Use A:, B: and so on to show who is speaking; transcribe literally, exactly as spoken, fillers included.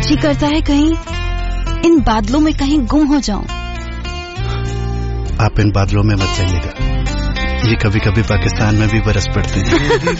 A: जी करता है कहीं इन बादलों में कहीं गुम हो जाऊं।
B: आप इन बादलों में मत जाइएगा, ये कभी कभी पाकिस्तान में भी बरस पड़ते हैं।